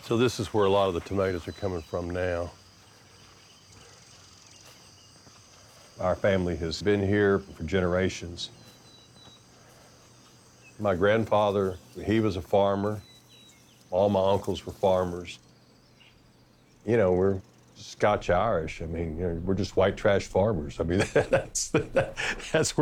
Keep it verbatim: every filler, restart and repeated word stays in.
So this is where a lot of the tomatoes are coming from now. Our family has been here for generations. My grandfather, he was a farmer. All my uncles were farmers. You know, we're Scotch-Irish. I mean, you know, we're just white trash farmers. I mean, that's, that's